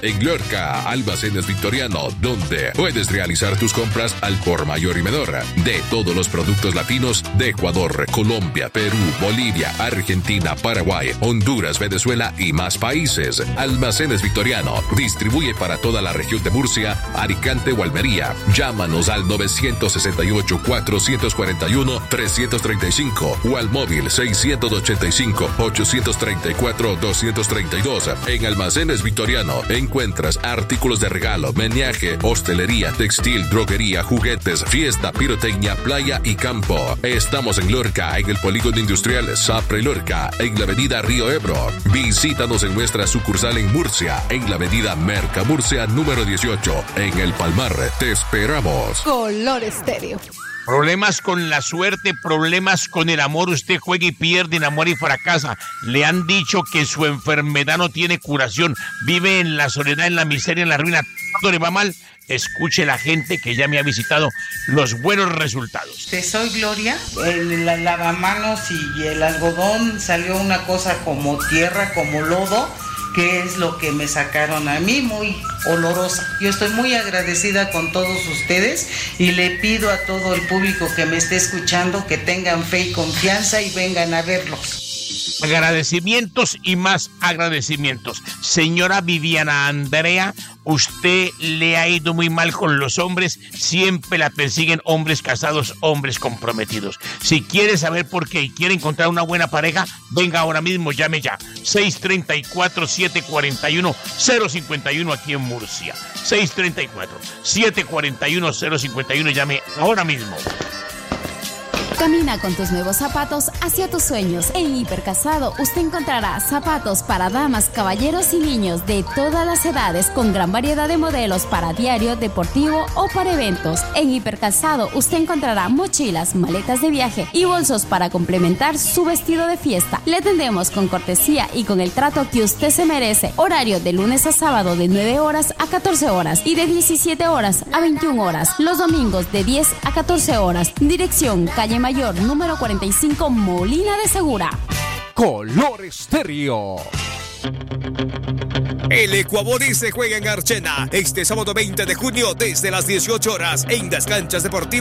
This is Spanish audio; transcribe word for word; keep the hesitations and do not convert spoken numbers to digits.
en Lorca, Almacenes Victoriano, donde puedes realizar tus compras al por mayor y menor de todos los productos latinos de Ecuador, Colombia, Perú, Bolivia, Argentina, Paraguay, Honduras, Venezuela y más países. Almacenes Victoriano distribuye para toda la región de Murcia, Alicante o Almería. Llámanos al nueve seis ocho, cuatro cuatro uno, tres tres cinco o al móvil seis ocho cinco, ocho tres cuatro, dos tres dos. En Almacenes Victoriano encuentras artículos de regalo, menaje, hostelería, textil, droguería, juguetes, fiesta, pirotecnia, playa y campo. Estamos en Lorca, en el Polígono Industrial Sapre Lorca, en la avenida Río Ebro. Visítanos en nuestra sucursal en Murcia, en la avenida Merca Murcia número dieciocho. En El Palmar, te esperamos. Color Estéreo. Problemas con la suerte, problemas con el amor, usted juega y pierde, enamora y fracasa. Le han dicho que su enfermedad no tiene curación, vive en la soledad, en la miseria, en la ruina, todo le va mal. Escuche la gente que ya me ha visitado los buenos resultados. Te soy Gloria, el lavamanos y el algodón salió una cosa como tierra, como lodo, que es lo que me sacaron a mí, muy olorosa. Yo estoy muy agradecida con todos ustedes y le pido a todo el público que me esté escuchando que tengan fe y confianza y vengan a verlos. Agradecimientos y más agradecimientos. Señora Viviana Andrea, usted le ha ido muy mal con los hombres, siempre la persiguen hombres casados, hombres comprometidos. Si quiere saber por qué y quiere encontrar una buena pareja, venga ahora mismo, llame ya. seis tres cuatro, siete cuatro uno, cero cinco uno aquí en Murcia. seis tres cuatro, siete cuatro uno, cero cinco uno, llame ahora mismo. Camina con tus nuevos zapatos hacia tus sueños. En Hipercasado usted encontrará zapatos para damas, caballeros y niños de todas las edades con gran variedad de modelos para diario, deportivo o para eventos. En Hipercasado usted encontrará mochilas, maletas de viaje y bolsos para complementar su vestido de fiesta. Le atendemos con cortesía y con el trato que usted se merece. Horario de lunes a sábado de nueve horas a catorce horas y de diecisiete horas a veintiuna horas. Los domingos de diez a catorce horas. Dirección Calle Mayor número cuarenta y cinco, Molina de Segura. Color Estéreo. El Ecuabori se juega en Archena este sábado veinte de junio desde las dieciocho horas en las canchas deportivas